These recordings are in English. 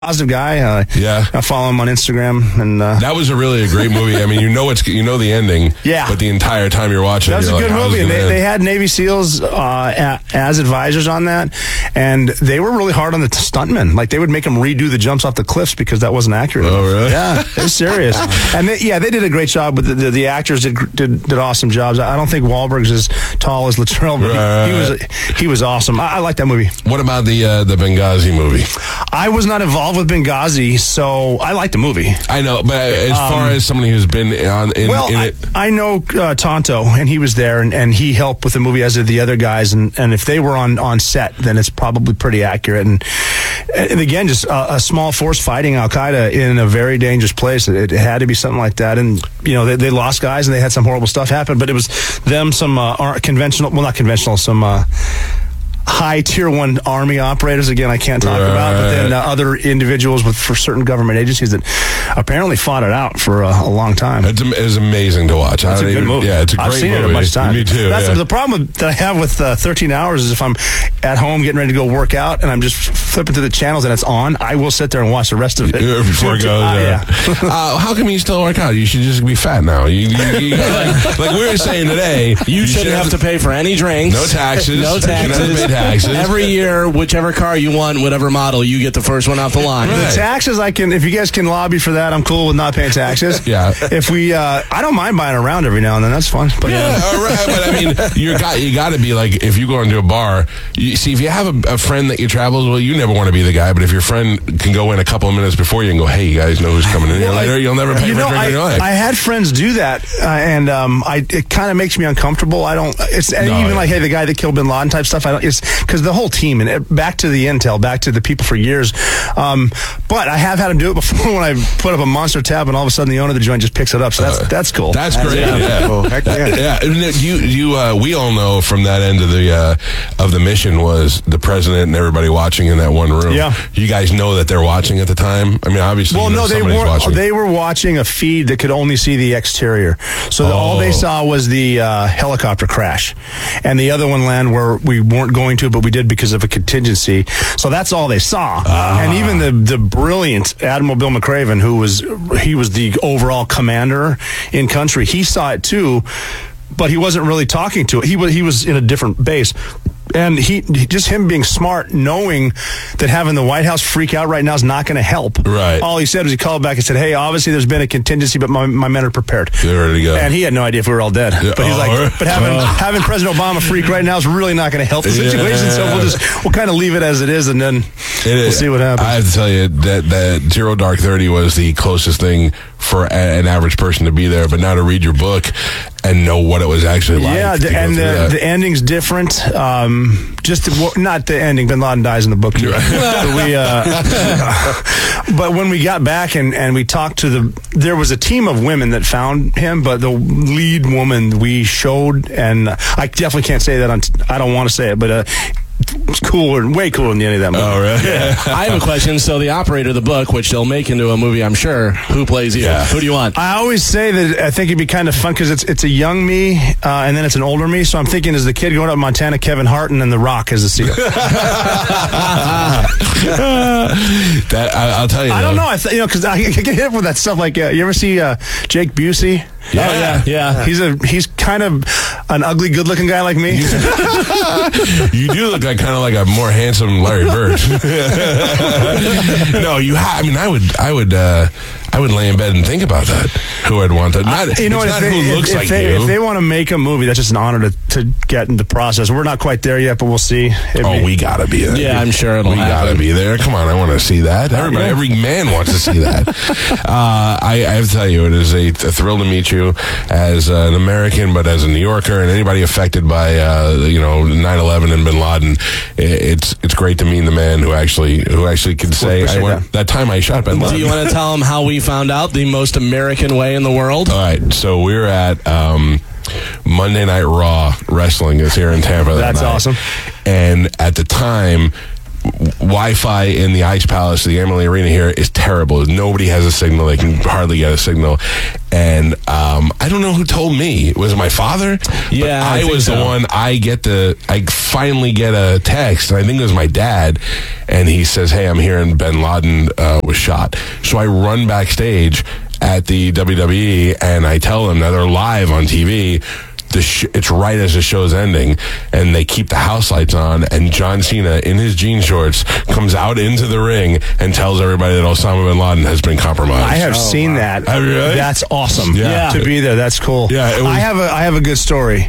positive guy. Yeah. I follow him on Instagram, and that was a great movie. I mean, you know the ending. Yeah. But the entire time you're watching, that's you're a good like, movie. And they had Navy SEALs as advisors on that, and they were really hard on the stuntmen. Like they would make them redo the jumps off the cliffs because that wasn't accurate. Oh, really? Yeah, they're serious. And they did a great job. But the actors did awesome jobs. I don't think Wahlberg's as tall as Luttrell, but he was awesome. I like that movie. What about the Benghazi movie? I was not involved with Benghazi, so I like the movie. I know, but as far as somebody who's been in it, I know Tonto, and he was there, and he helped with the movie, as did the other guys. And if they were on set, then it's probably pretty accurate. And again, just a small force fighting Al Qaeda in a very dangerous place. It had to be something like that. And you know, they lost guys, and they had some horrible stuff happen. But it was them, some not conventional, some high tier 1 Army operators, again, I can't talk about, but then other individuals for certain government agencies that apparently fought it out for a long time. It's amazing to watch. It's a good movie. Yeah, it's a great movie. I've seen it a bunch of times. Me too. That's the problem that I have with 13 Hours is if I'm at home getting ready to go work out and I'm just flipping through the channels and it's on, I will sit there and watch the rest of it. Before it goes, how come you still work out? You should just be fat now. You like we were saying today, you shouldn't have to pay for any drinks. No taxes. No taxes. Every year, whichever car you want, whatever model, you get the first one off the line. Right. The taxes, if you guys can lobby for that, I'm cool with not paying taxes. Yeah. If we, I don't mind buying around every now and then. That's fun. But all right. But I mean, you got to be like, if you go into a bar, if you have a friend that you travels with, you never want to be the guy. But if your friend can go in a couple of minutes before you and go, hey, you guys know who's coming in here later, you'll never pay for a drink in your life. I had friends do that, and it kind of makes me uncomfortable. Like, hey, the guy that killed Bin Laden type stuff. It's because the whole team and back to the intel, back to the people for years. But I have had him do it before when I put up a monster tab and all of a sudden the owner of the joint just picks it up. So that's cool. That's great. Yeah. Cool. Heck yeah. We all know from that end of the mission was the president and everybody watching in that one room. Yeah. You guys know that they're watching at the time? I mean, obviously, they were watching a feed that could only see the exterior. So all they saw was the helicopter crash and the other one land where we weren't going to, but we did because of a contingency. So that's all they saw. And even the brilliant Admiral Bill McRaven, who was the overall commander in country, he saw it too, but he wasn't really talking to it. He was in a different base. And just him being smart, knowing that having the White House freak out right now is not going to help. Right. All he said was he called back and said, hey, obviously there's been a contingency, but my men are prepared. They're ready to go. And he had no idea if we were all dead. Yeah. But he's like, but having President Obama freak right now is really not going to help the situation. So we'll kind of leave it as it is, and then we'll see what happens. I have to tell you that Zero Dark 30 was the closest thing for an average person to be there, but now to read your book and know what it was actually like. Yeah, the ending's different. Not the ending. Bin Laden dies in the book too. But when we got back and we talked to there was a team of women that found him, but the lead woman we showed, and I definitely can't say that I don't want to say it, but it's cooler, way cooler than any of that movie. Oh, really? Yeah. I have a question. So the operator of the book, which they'll make into a movie, I'm sure, who plays you? Yeah. Who do you want? I always say that I think it'd be kind of fun because it's a young me and then it's an older me. So I'm thinking as the kid going up Montana, Kevin Hart, and then The Rock as the SEAL. I'll tell you. I don't know. Because I get hit with that stuff. Like, you ever see Jake Busey? Yeah. He's kind of an ugly, good-looking guy like me. You do look like kind of like a more handsome Larry Bird. No, I would lay in bed and think about that. Who I'd want that. If they want to make a movie, that's just an honor to get into the process. We're not quite there yet, but we'll see. We gotta be there. Yeah, I'm sure it'll happen. We gotta be there. Come on, I want to see that. Every man wants to see that. I have to tell you, it is a thrill to meet you as an American, but as a New Yorker and anybody affected by 9/11 and Bin Laden. It's great to meet the man who actually can say that time I shot Bin Laden. Do you want to tell him how we found out the most American way in the world? All right, so we're at Monday Night Raw wrestling is here in Tampa. That's awesome. And at the time, Wi-Fi in the Ice Palace, the Amalie Arena here, is terrible. Nobody has a signal. They can hardly get a signal. And I don't know who told me. Was it my father? Yeah, but I was the one. I finally get a text, and I think it was my dad, and he says, "Hey, I'm here, and Bin Laden was shot." So I run backstage at the WWE, and I tell them that they're live on TV. It's right as the show's ending, and they keep the house lights on, and John Cena, in his jean shorts, comes out into the ring and tells everybody that Osama bin Laden has been compromised. I have seen that. Have you really? That's awesome. Yeah. To be there, that's cool. Yeah, I have a good story.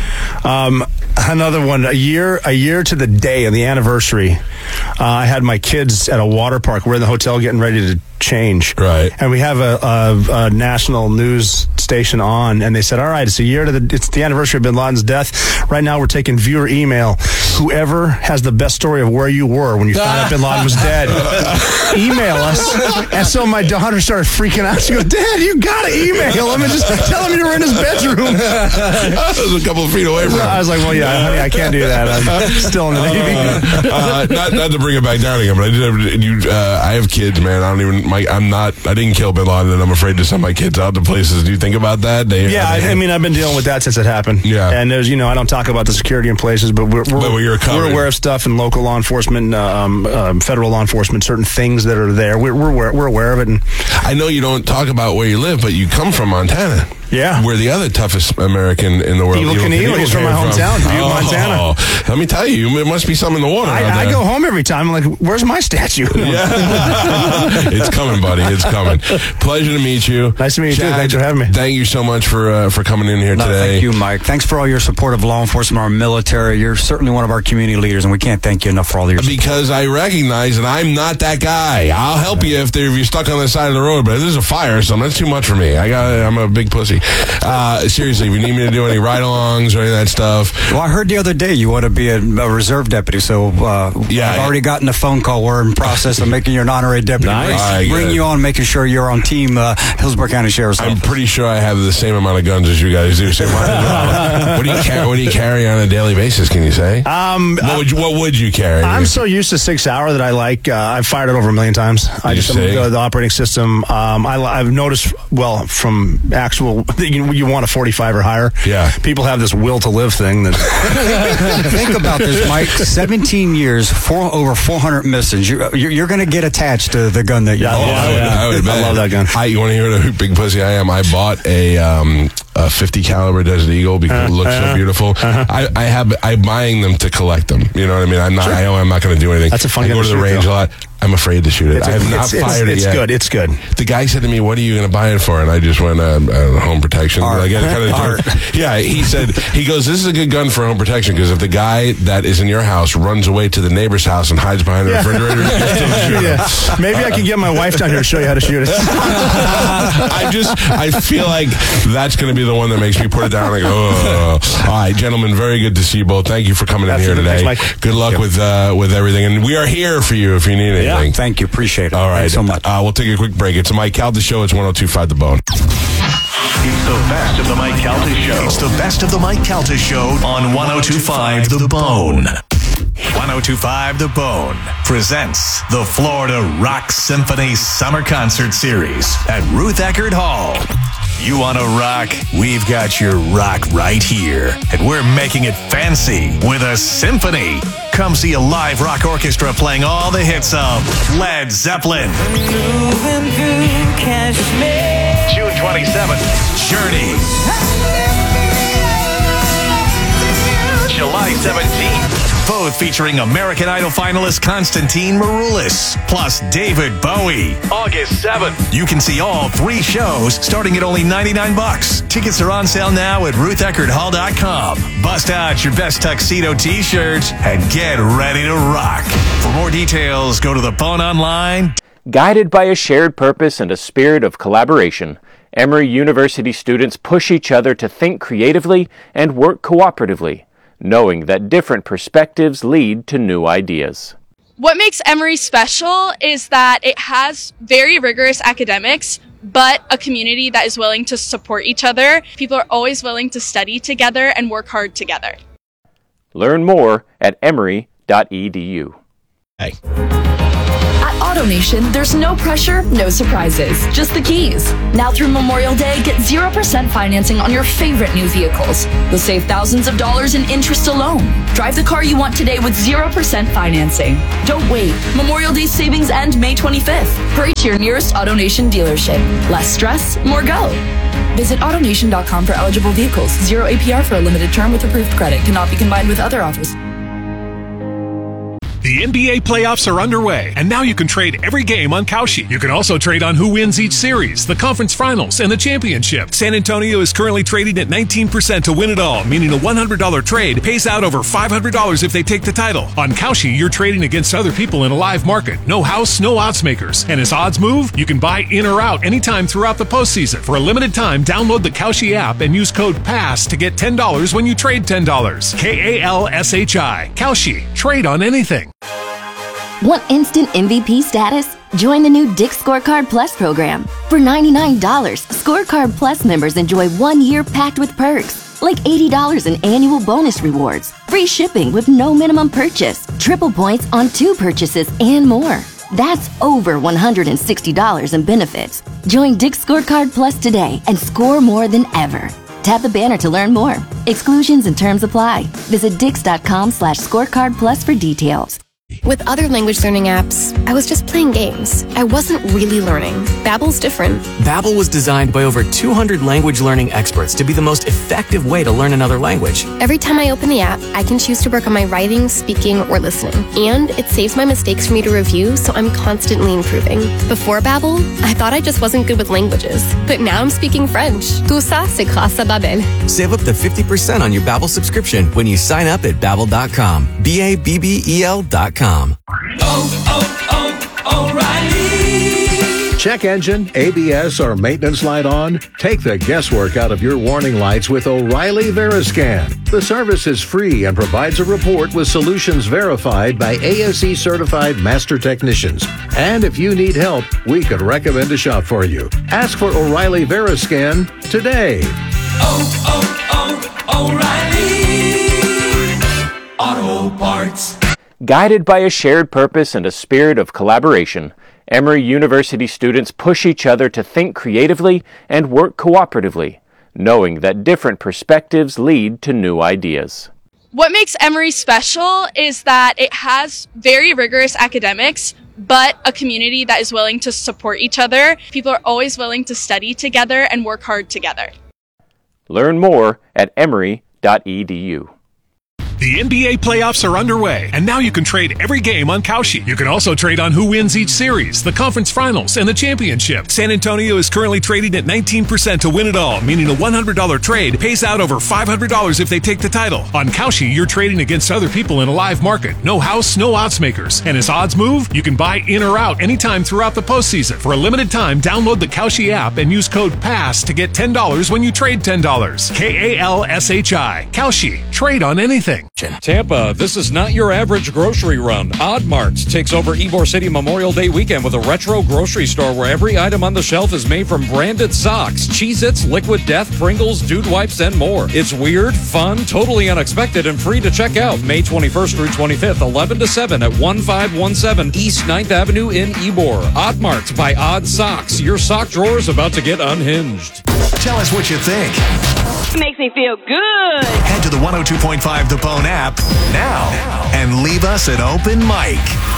Another one. A year to the day of the anniversary, I had my kids at a water park. We're in the hotel getting ready to change. Right. And we have a national news station on, and they said, "All right, it's the anniversary of Bin Laden's death. Right now, we're taking viewer email. Whoever has the best story of where you were when you found out Bin Laden was dead, email us." And so my daughter started freaking out. She goes, "Dad, you gotta email him and just tell him you were in his bedroom." I was a couple of feet away from him. I was like, "Well, yeah, honey, I can't do that. I'm still in the Navy." Not to bring it back down again, but I have kids, man. I didn't kill Bin Laden, and I'm afraid to send my kids out to places. Do you think about that? I mean, I've been dealing with that since it happened. Yeah. And there's, I don't talk about the security in places, but we're aware of stuff in local law enforcement, federal law enforcement, certain things that are there. We're aware of it. And I know you don't talk about where you live, but you come from Montana. Yeah. We're the other toughest American in the world. Evel Knievel. He's from my hometown, Butte, Montana. Let me tell you, there must be some in the water. I go home every time. I'm like, where's my statue? Yeah. It's coming, buddy. It's coming. Pleasure to meet you. Nice to meet you, too. Thanks for having me. Thank you so much for coming in here today. Thank you, Mike. Thanks for all your support of law enforcement, our military. You're certainly one of our community leaders, and we can't thank you enough for all your support. Because I recognize that I'm not that guy. I'll help you if you're stuck on the side of the road, but if there's a fire or something, that's too much for me. I'm a big pussy. Seriously, if you need me to do any ride-alongs or any of that stuff. Well, I heard the other day you want to be a reserve deputy, so I've already gotten a phone call. We're in process of making you an honorary deputy. Nice. Bring you on, making sure you're on team Hillsborough County Sheriff's Office. I'm pretty sure I have the same amount of guns as you guys do. What do you carry on a daily basis, can you say? What would you carry? I'm so used to 6 Hour that I've fired it over 1 million times. I just the operating system. I've noticed, from actual, you want a 45 or higher. Yeah. People have this will to live thing that. Think about this, Mike. 17 years, over 400 missions. You're going to get attached to the gun that you bought. I love that gun. You want to hear what a big pussy I am? I bought a 50 caliber Desert Eagle because it looks so beautiful. I'm buying them to collect them. You know what I mean? I'm not going to do anything. That's a fun I gun go to the range a lot. I'm afraid to shoot it. I have not fired it yet. It's good. The guy said to me, "What are you going to buy it for?" And I just went, home protection. Yeah, he goes, "This is a good gun for home protection because if the guy that is in your house runs away to the neighbor's house and hides behind the refrigerator, you can still shoot him." Maybe I can get my wife down here to show you how to shoot it. I feel like that's going to be the one that makes me put it down. Like, oh, all right, gentlemen, very good to see you both. Thank you for coming in here today. Thanks, Mike. Good luck with everything, and we are here for you if you need anything. Yeah, thank you. Appreciate it. All right. Thanks so much. We'll take a quick break. It's a Mike Calta Show. It's 102.5 The Bone. It's the best of the Mike Calta Show. It's the best of the Mike Calta Show on 102.5 The Bone. 102.5 The Bone presents the Florida Rock Symphony Summer Concert Series at Ruth Eckerd Hall. You want to rock? We've got your rock right here. And we're making it fancy with a symphony. Come see a live rock orchestra playing all the hits of Led Zeppelin. June 27th, Journey. July 17th, both featuring American Idol finalist Konstantin Maroulis, plus David Bowie. August 7th, you can see all 3 shows starting at only $99. Tickets are on sale now at RuthEckerdHall.com. Bust out your best tuxedo t-shirts and get ready to rock. For more details, go to The Bone Online. Guided by a shared purpose and a spirit of collaboration, Emory University students push each other to think creatively and work cooperatively, knowing that different perspectives lead to new ideas. What makes Emory special is that it has very rigorous academics, but a community that is willing to support each other. People are always willing to study together and work hard together. Learn more at emory.edu. Hey. At AutoNation, there's no pressure, no surprises, just the keys. Now through Memorial Day, get 0% financing on your favorite new vehicles. You'll save thousands of dollars in interest alone. Drive the car you want today with 0% financing. Don't wait. Memorial Day savings end May 25th. Hurry to your nearest AutoNation dealership. Less stress, more go. Visit AutoNation.com for eligible vehicles. 0 APR for a limited term with approved credit. Cannot be combined with other offers. The NBA playoffs are underway, and now you can trade every game on Kalshi. You can also trade on who wins each series, the conference finals, and the championship. San Antonio is currently trading at 19% to win it all, meaning a $100 trade pays out over $500 if they take the title. On Kalshi, you're trading against other people in a live market. No house, no odds makers. And as odds move, you can buy in or out anytime throughout the postseason. For a limited time, download the Kalshi app and use code PASS to get $10 when you trade $10. KALSHI. Kalshi. Trade on anything. Want instant MVP status? Join the new Dick's Scorecard Plus program. For $99, Scorecard Plus members enjoy 1 year packed with perks, like $80 in annual bonus rewards, free shipping with no minimum purchase, triple points on 2 purchases, and more. That's over $160 in benefits. Join Dick's Scorecard Plus today and score more than ever. Tap the banner to learn more. Exclusions and terms apply. Visit Dix.com/scorecard plus for details. With other language learning apps, I was just playing games. I wasn't really learning. Babbel's different. Babbel was designed by over 200 language learning experts to be the most effective way to learn another language. Every time I open the app, I can choose to work on my writing, speaking, or listening. And it saves my mistakes for me to review, so I'm constantly improving. Before Babbel, I thought I just wasn't good with languages. But now I'm speaking French. Tout ça, c'est grâce à Babbel. Save up to 50% on your Babbel subscription when you sign up at Babbel.com. Babbel.com. O'Reilly. Check engine, ABS, or maintenance light on? Take the guesswork out of your warning lights with O'Reilly Veriscan. The service is free and provides a report with solutions verified by ASE certified master technicians. And if you need help, we could recommend a shop for you. Ask for O'Reilly Veriscan today. O'Reilly Auto Parts. Guided by a shared purpose and a spirit of collaboration, Emory University students push each other to think creatively and work cooperatively, knowing that different perspectives lead to new ideas. What makes Emory special is that it has very rigorous academics, but a community that is willing to support each other. People are always willing to study together and work hard together. Learn more at emory.edu. The NBA playoffs are underway, and now you can trade every game on Kalshi. You can also trade on who wins each series, the conference finals, and the championship. San Antonio is currently trading at 19% to win it all, meaning a $100 trade pays out over $500 if they take the title. On Kalshi, you're trading against other people in a live market. No house, no odds makers. And as odds move, you can buy in or out anytime throughout the postseason. For a limited time, download the Kalshi app and use code PASS to get $10 when you trade $10. KALSHI. Kalshi. Trade on anything. Tampa, this is not your average grocery run. Odd Marts takes over Ybor City Memorial Day weekend with a retro grocery store where every item on the shelf is made from branded socks, Cheez-Its, Liquid Death, Pringles, Dude Wipes, and more. It's weird, fun, totally unexpected, and free to check out. May 21st through 25th, 11 to 7 at 1517 East 9th Avenue in Ybor. Odd Marts by Odd Socks. Your sock drawer is about to get unhinged. Tell us what you think. It makes me feel good. Head to the 102.5 The Bone app now and leave us an open mic.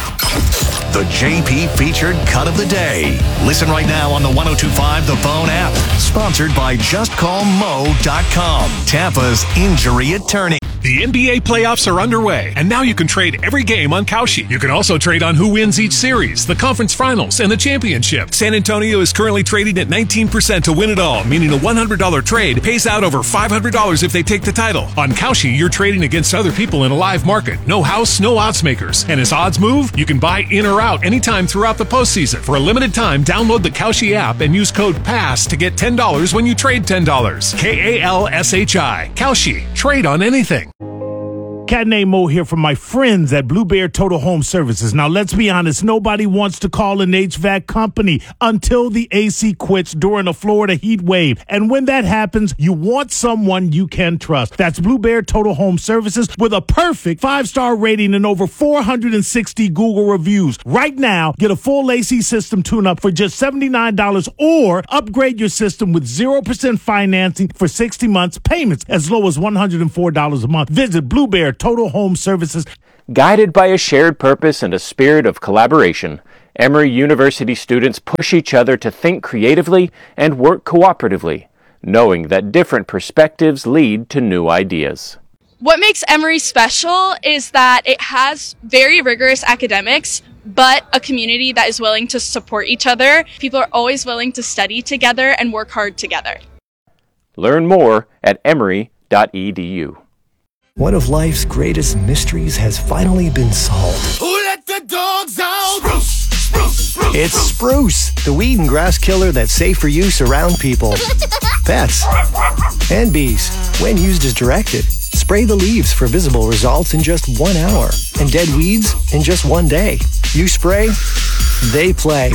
The JP featured cut of the day. Listen right now on the 102.5 The Bone app. Sponsored by JustCallMo.com. Tampa's injury attorney. The NBA playoffs are underway, and now you can trade every game on Kalshi. You can also trade on who wins each series, the conference finals, and the championship. San Antonio is currently trading at 19% to win it all, meaning a $100 trade pays out over $500 if they take the title. On Kalshi, you're trading against other people in a live market. No house, no odds makers. And as odds move, you can buy in or out anytime throughout the postseason. For a limited time, download the Kalshi app and use code PASS to get $10 when you trade $10. KALSHI. Kalshi. Trade on anything. Cat named Mo here from my friends at Blue Bear Total Home Services. Now, let's be honest. Nobody wants to call an HVAC company until the AC quits during a Florida heat wave. And when that happens, you want someone you can trust. That's Blue Bear Total Home Services with a perfect 5-star rating and over 460 Google reviews. Right now, get a full AC system tune-up for just $79 or upgrade your system with 0% financing for 60 months, payments as low as $104 a month. Visit Blue Bear Total Home Services. Guided by a shared purpose and a spirit of collaboration, Emory University students push each other to think creatively and work cooperatively, knowing that different perspectives lead to new ideas. What makes Emory special is that it has very rigorous academics, but a community that is willing to support each other. People are always willing to study together and work hard together. Learn more at emory.edu. One of life's greatest mysteries has finally been solved. Who let the dogs out? Spruce. It's Spruce, the weed and grass killer that's safe for use around people, pets, and bees. When used as directed, spray the leaves for visible results in just 1 hour and dead weeds in just 1 day. You spray, they play.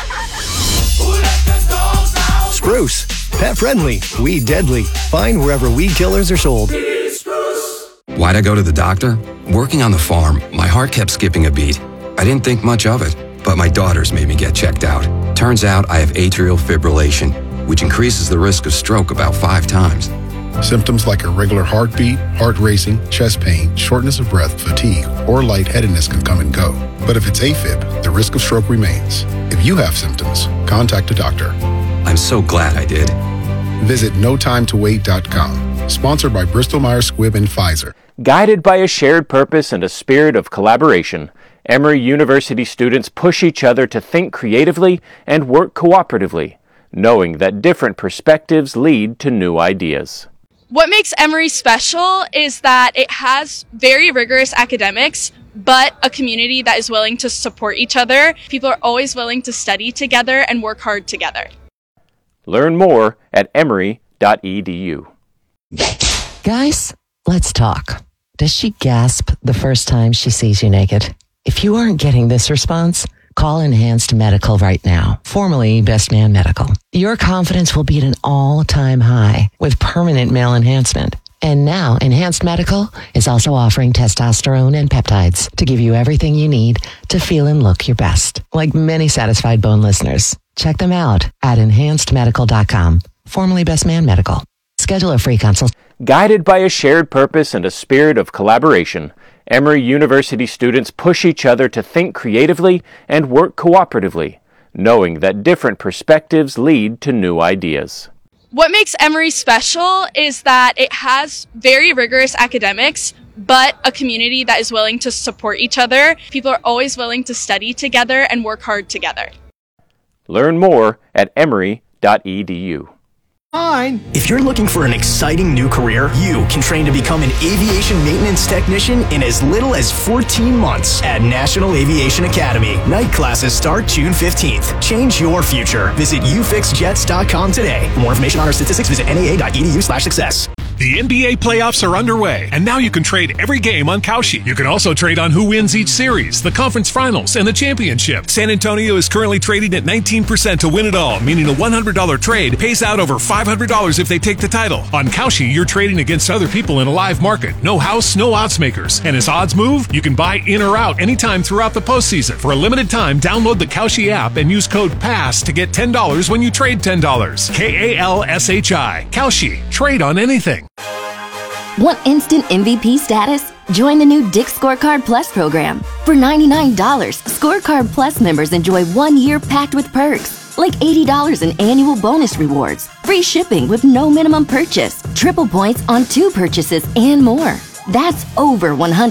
Spruce, pet friendly, weed deadly. Find wherever weed killers are sold. Why'd I go to the doctor? Working on the farm, my heart kept skipping a beat. I didn't think much of it, but my daughters made me get checked out. Turns out I have atrial fibrillation, which increases the risk of stroke about 5 times. Symptoms like irregular heartbeat, heart racing, chest pain, shortness of breath, fatigue, or lightheadedness can come and go. But if it's AFib, the risk of stroke remains. If you have symptoms, contact a doctor. I'm so glad I did. Visit notimetowait.com. Sponsored by Bristol Myers Squibb and Pfizer. Guided by a shared purpose and a spirit of collaboration, Emory University students push each other to think creatively and work cooperatively, knowing that different perspectives lead to new ideas. What makes Emory special is that it has very rigorous academics, but a community that is willing to support each other. People are always willing to study together and work hard together. Learn more at emory.edu. Guys, let's talk. Does she gasp the first time she sees you naked? If you aren't getting this response, call Enhanced Medical right now, formerly Best Man Medical. Your confidence will be at an all-time high with permanent male enhancement. And now, Enhanced Medical is also offering testosterone and peptides to give you everything you need to feel and look your best. Like many satisfied bone listeners, check them out at enhancedmedical.com, formerly Best Man Medical. Schedule a free consult. Guided by a shared purpose and a spirit of collaboration, Emory University students push each other to think creatively and work cooperatively, knowing that different perspectives lead to new ideas. What makes Emory special is that it has very rigorous academics, but a community that is willing to support each other. People are always willing to study together and work hard together. Learn more at emory.edu. If you're looking for an exciting new career, you can train to become an aviation maintenance technician in as little as 14 months at National Aviation Academy. Night classes start June 15th. Change your future. Visit ufixjets.com today. For more information on our statistics, visit naa.edu/success. The NBA playoffs are underway, and now you can trade every game on Kalshi. You can also trade on who wins each series, the conference finals, and the championship. San Antonio is currently trading at 19% to win it all, meaning a $100 trade pays out over $500 if they take the title. On Kalshi, you're trading against other people in a live market. No house, no odds makers. And as odds move, you can buy in or out anytime throughout the postseason. For a limited time, download the Kalshi app and use code PASS to get $10 when you trade $10. KALSHI. Kalshi. Trade on anything. Want instant MVP status? Join the new Dick's Scorecard Plus program. For $99, Scorecard Plus members enjoy 1 year packed with perks, like $80 in annual bonus rewards, free shipping with no minimum purchase, triple points on 2 purchases, and more. That's over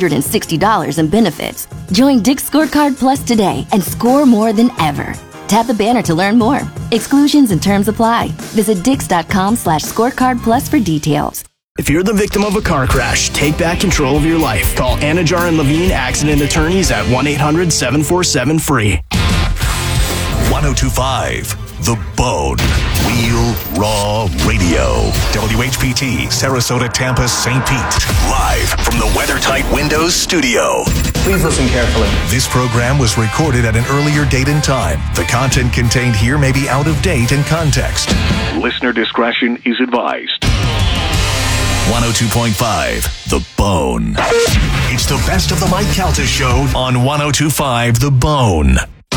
$160 in benefits. Join Dick's Scorecard Plus today and score more than ever. Tap the banner to learn more. Exclusions and terms apply. Visit dix.com/scorecardplus for details. If you're the victim of a car crash, take back control of your life. Call Anajar and Levine Accident Attorneys at 1-800-747-FREE. 1025 The Bone. Real Raw Radio. WHPT, Sarasota, Tampa, St. Pete. Live from the WeatherTight Windows studio. Please listen carefully. This program was recorded at an earlier date and time. The content contained here may be out of date in context. Listener discretion is advised. 102.5 The Bone. It's the best of the Mike Calta Show on 102.5 The Bone.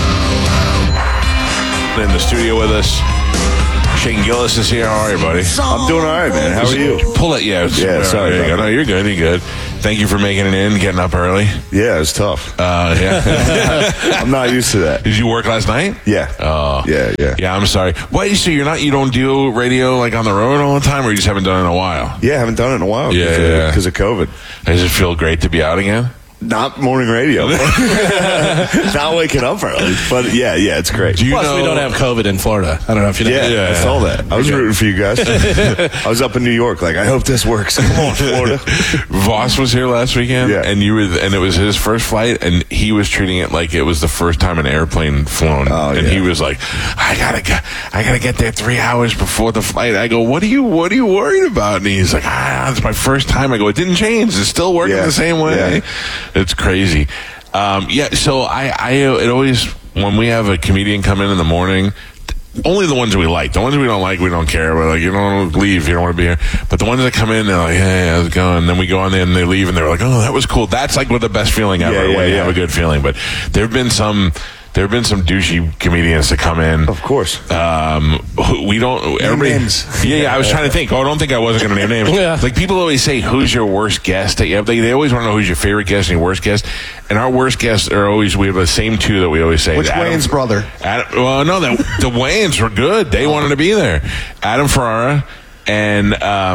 In the studio with us, Shane Gillis is here. How are you, buddy? I'm doing all right, man. How are you? Pull it, yeah. Sorry. There you go. No, you're good. You're good. Thank you for making it in, getting up early. Yeah, it's tough. Yeah. I'm not used to that. Did you work last night? Yeah. Oh. Yeah. Yeah, I'm sorry. Why? So you don't do radio like on the road all the time, or you just haven't done it in a while? Yeah, I haven't done it in a while. Yeah. Because of COVID. Does it feel great to be out again? Not morning radio. Not waking up early. But yeah, it's great. Plus, we don't have COVID in Florida. I don't know if you know. Yeah, I saw that. I was rooting for you guys. I was up in New York like, I hope this works. Come on, Florida. Voss was here last weekend, and it was his first flight, and he was treating it like it was the first time an airplane flown. He was like, I gotta get there 3 hours before the flight. I go, what are you worried about? And he's like, it's my first time. I go, it didn't change. It's still working the same way. Yeah. It's crazy. So it always, when we have a comedian come in the morning, only the ones we like. The ones we don't like, we don't care. We're like, you don't leave, you don't want to be here. But the ones that come in, they're like, hey, how's it going? And then we go on there and they leave and they're like, oh, that was cool. That's like the best feeling ever. When you have a good feeling. But there have been some douchey comedians that come in. Of course. We don't. Everybody. Names. Yeah. I was trying to think. I don't think I wasn't going to name names. Yeah. Like people always say, "Who's your worst guest?" That you have. They always want to know who's your favorite guest and your worst guest. And our worst guests are always, we have the same two that we always say. Which Wayne's brother? The Wayans were good. They wanted to be there. Adam Ferrara. And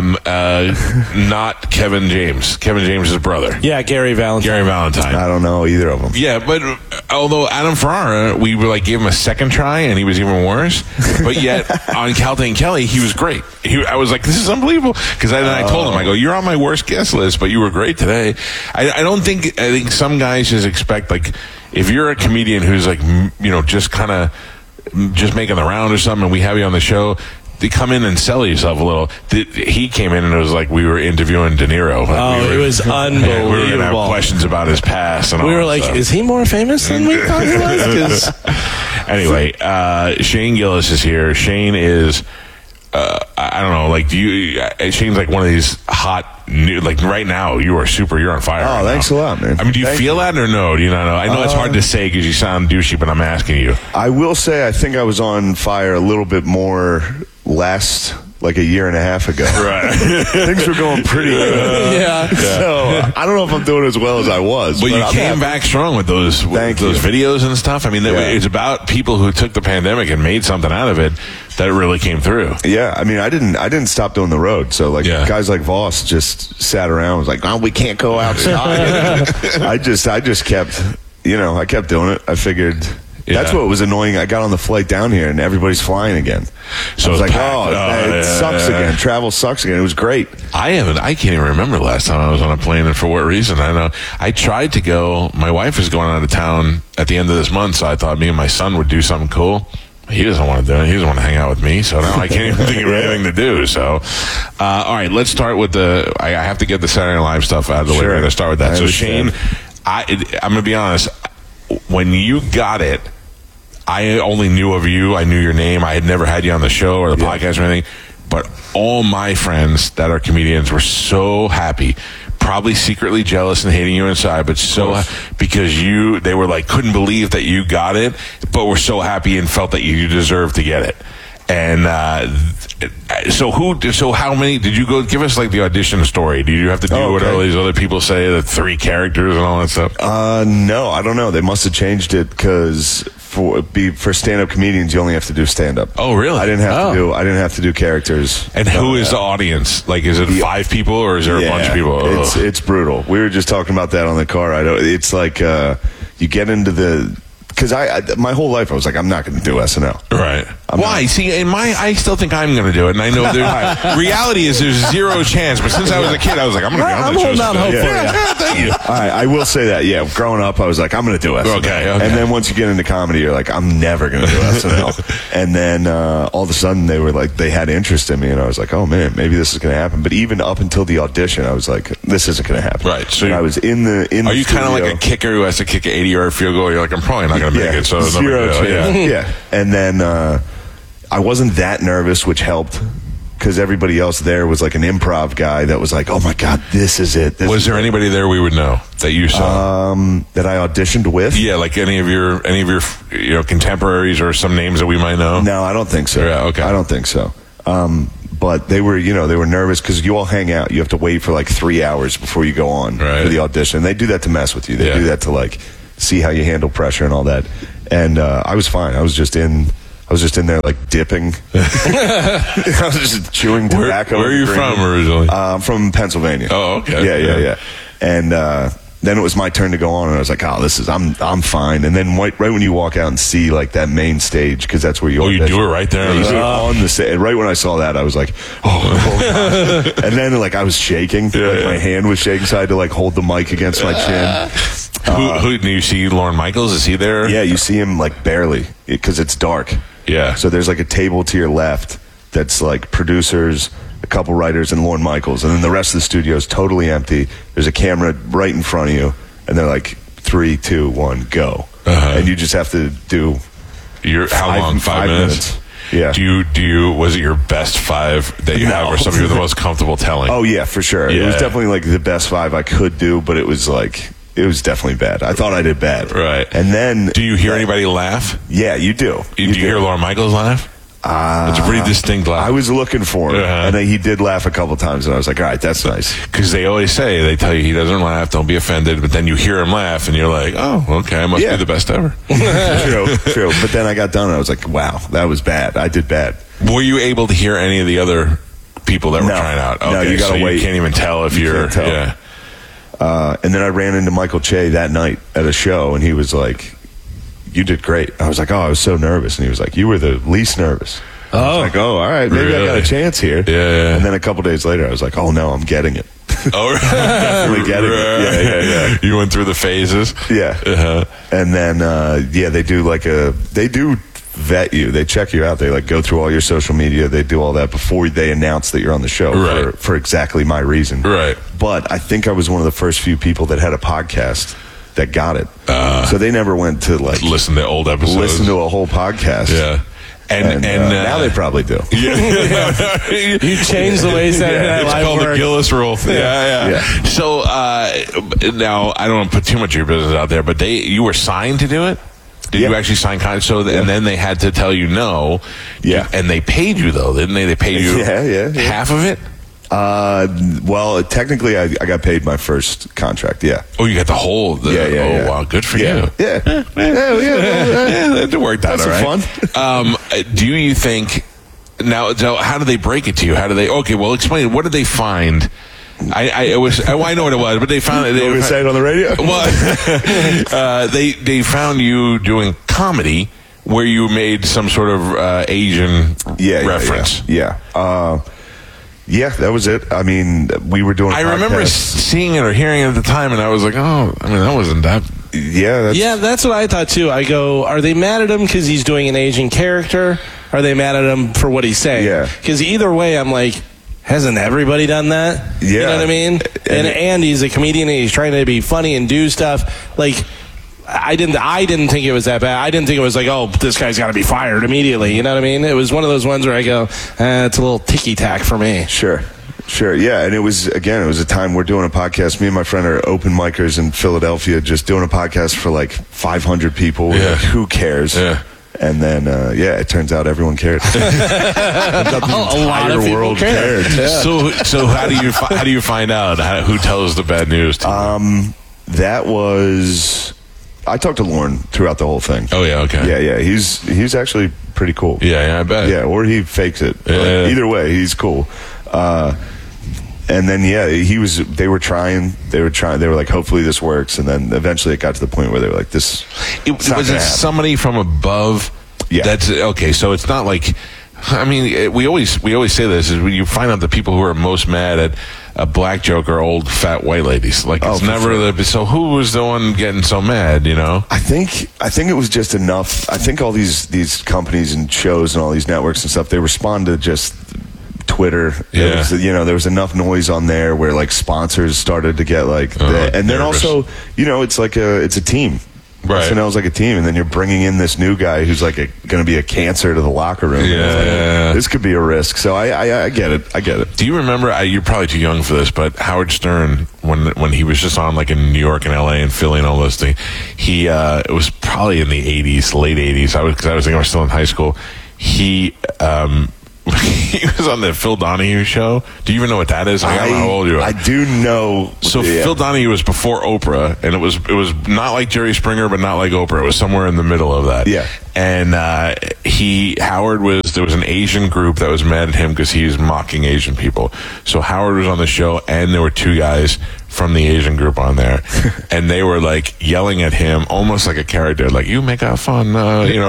not Kevin James. Kevin James' brother. Yeah, Gary Valentine. I don't know either of them. Yeah, but although Adam Ferrara, we gave him a second try, and he was even worse. But yet on Calta and Kelly, he was great. I was like, this is unbelievable. Because I told him, I go, you're on my worst guest list, but you were great today. I think some guys just expect, like, if you're a comedian who's like, just kind of just making the round or something, and we have you on the show, to come in and sell yourself a little. He came in and it was like we were interviewing De Niro. It was unbelievable. We were going to have questions about his past. And we were like, is he more famous than we thought he was? Anyway, Shane Gillis is here. Shane is, I don't know, like, Shane's like one of these hot new, like right now, you're on fire. Oh, thanks a lot, man. I mean, do you feel that or no? Do you not know? I know it's hard to say because you sound douchey, but I'm asking you. I will say I think I was on fire a little bit more last, like a year and a half ago. Right. Things were going pretty good. Yeah. So I don't know if I'm doing as well as I was. But you came back strong with those videos and stuff. I mean, it's about people who took the pandemic and made something out of it that really came through. Yeah. I mean, I didn't stop doing the road. So like guys like Voss just sat around and was like, oh, we can't go outside. I just kept, I kept doing it. I figured... That's what was annoying. I got on the flight down here and everybody's flying again. So I was like, it sucks again. Travel sucks again. It was great. I can't even remember the last time I was on a plane and for what reason. I know I tried to go. My wife is going out of town at the end of this month, so I thought me and my son would do something cool. He doesn't want to do it. He doesn't want to hang out with me, so now I can't even think of anything to do. So, all right, let's start with I have to get the Saturday Night Live stuff out of the way. We're going to start with that. So, Shane, I'm going to be honest. When you got it, I only knew of you. I knew your name. I had never had you on the show or the podcast or anything. But all my friends that are comedians were so happy, probably secretly jealous and hating you inside, but because they were like, couldn't believe that you got it, but were so happy and felt that you deserved to get it. And so how many did you go? Give us like the audition story. Did you have to do what all these other people say, the 3 characters and all that stuff? No, I don't know. They must have changed it because for stand-up comedians, you only have to do stand-up. Oh, really? I didn't have to do characters. And who is the audience? Like, is it 5 people or is there a bunch of people? It's brutal. We were just talking about that on the car ride. It's like you get into because my whole life I was like, I'm not going to do SNL. Right. Why? See, I still think I'm going to do it, and I know there's reality is there's zero chance. But since I was a kid, I was like, I'm going to be on the show. I'm holding out hope for you. Thank you. All right, I will say that. Yeah, growing up, I was like, I'm going to do SNL. Okay. And then once you get into comedy, you're like, I'm never going to do SNL. And then all of a sudden, they were like, they had interest in me, and I was like, oh man, maybe this is going to happen. But even up until the audition, I was like, this isn't going to happen. Right. So I was in the. Are you kind of like a kicker who has to kick an 80-yard field goal? You're like, I'm probably not going to make it. So zero chance. Yeah. And then I wasn't that nervous, which helped. Because everybody else there was like an improv guy that was like, oh my God, this is it. Was there anybody there we would know that you saw? That I auditioned with? Yeah, like any of your contemporaries or some names that we might know? No, I don't think so. Yeah, okay. I don't think so. But they were nervous because you all hang out. You have to wait for like 3 hours before you go on for the audition. They do that to mess with you. They do that to like see how you handle pressure and all that. And I was fine. I was just in there like dipping. I was just chewing tobacco. Where are you from originally? I'm from Pennsylvania. Oh, okay. Yeah. And then it was my turn to go on, and I was like, "Oh, I'm fine." And then right when you walk out and see like that main stage, because that's where you. Oh, you do it right there. You do it on the stage. Right when I saw that, I was like, "Oh God!" And then like I was shaking, my hand was shaking, so I had to like hold the mic against my chin. Who do you see? Lorne Michaels, is he there? Yeah, you see him like barely because it's dark. Yeah. So there's like a table to your left that's like producers, a couple writers, and Lorne Michaels, and then the rest of the studio is totally empty. There's a camera right in front of you, and they're like 3, 2, 1, go, and you just have to do. How long? 5 minutes. Yeah. Do you? Was it your best 5 that you have, or something you're the most comfortable telling? Oh yeah, for sure. Yeah. It was definitely like the best 5 I could do, but it was definitely bad. I thought I did bad. Right. And then... Do you hear anybody laugh? Yeah, you do. Do you hear Lorne Michaels laugh? It's a pretty distinct laugh. I was looking for him, and he did laugh a couple times, and I was like, all right, that's nice. Because they always say, they tell you he doesn't laugh, don't be offended, but then you hear him laugh, and you're like, oh, okay, I must be the best ever. True. But then I got done, and I was like, wow, that was bad. I did bad. Were you able to hear any of the other people that were trying out? Okay, no, you gotta wait. You can't even tell if you're... Can't tell. Yeah. And then I ran into Michael Che that night at a show, and he was like, you did great. I was like, oh, I was so nervous. And he was like, you were the least nervous. I was like, oh, all right, maybe I got a chance here. Yeah. And then a couple days later, I was like, oh, no, I'm getting it. Oh, right. Definitely getting it. Yeah. You went through the phases? Yeah. And then, they do vet you. They check you out. They like go through all your social media. They do all that before they announce that you're on the show for exactly my reason. Right. But I think I was one of the first few people that had a podcast that got it. So they never went to like listen to old episodes. Listen to a whole podcast. Yeah. And now they probably do. Yeah. You changed the way Saturday Night Live It's called worked. the Gillis rule. Yeah. So now I don't want to put too much of your business out there, but you were signed to do it? Did you actually sign contract? And then they had to tell you no. Yeah. And they paid you though, didn't they? They paid you half of it? Well, technically, I got paid my first contract. Yeah. Oh, you got the whole. Oh, wow, good for you. Yeah. It worked out all right. Fun. Do you think now? How do they break it to you? How do they? Okay, well, explain. What did they find? I know what it was, but they found it. They were saying it on the radio. Well, they found you doing comedy where you made some sort of Asian reference. Yeah, that was it. I mean, we were doing. I remember seeing it or hearing it at the time, and I was like, "Oh, I mean, that wasn't that." Yeah, that's what I thought too. I go, are they mad at him because he's doing an Asian character? Are they mad at him for what he's saying? Yeah. Because either way, I'm like, hasn't everybody done that? Yeah. You know what I mean? And he's a comedian, and he's trying to be funny and do stuff like. I didn't think it was that bad. I didn't think it was like, oh, this guy's got to be fired immediately. You know what I mean? It was one of those ones where I go, it's a little ticky-tack for me. Sure. Yeah. And it was a time we're doing a podcast. Me and my friend are open micers in Philadelphia, just doing a podcast for like 500 people. Yeah. Like, who cares? Yeah. And then, it turns out everyone cared. A lot of people cared. Yeah. So how do you find out? Who tells the bad news to you? That was... I talked to Lorne throughout the whole thing. Oh yeah, okay. Yeah. He's actually pretty cool. Yeah, I bet. Yeah, or he fakes it. Yeah. Either way, he's cool. And then they were trying. They were like, hopefully this works. And then eventually it got to the point where they were like, this. Was it somebody from above Yeah. That's okay. So it's not like, I mean, we always say this is when you find out the people who are most mad at a black joke are old fat white ladies. Like it's never so who was the one getting so mad? You know. I think it was just enough. I think all these companies and shows and all these networks and stuff, they respond to just Twitter. Yeah. There was enough noise on there where like sponsors started to get like and then nervous. also it's like it's a team. Right. SNL's like a team, and then you're bringing in this new guy who's like going to be a cancer to the locker room. Yeah. This could be a risk. So I get it. I get it. Do you remember? You're probably too young for this, but Howard Stern, when he was just on like in New York and LA and Philly and all those things, he it was probably in the '80s, late '80s. I was thinking I was still in high school. He he was on the Phil Donahue show. Do you even know what that is? I don't know how old you are. I do know. So Phil Donahue was before Oprah, and it was not like Jerry Springer, but not like Oprah. It was somewhere in the middle of that. Yeah. And there was an Asian group that was mad at him because he was mocking Asian people. So Howard was on the show, and there were two guys from the Asian group on there, and they were like yelling at him almost like a character, like "You make out fun," no. And